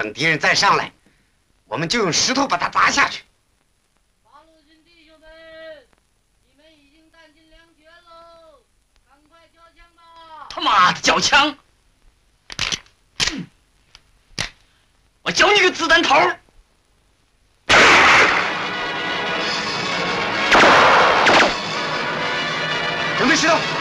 等敌人再上来，我们就用石头把他砸下去。 八路军弟兄们，你们已经弹尽粮绝喽，赶快交枪吧！ 他妈的，交枪！我教你个子弹头！ 准备石头。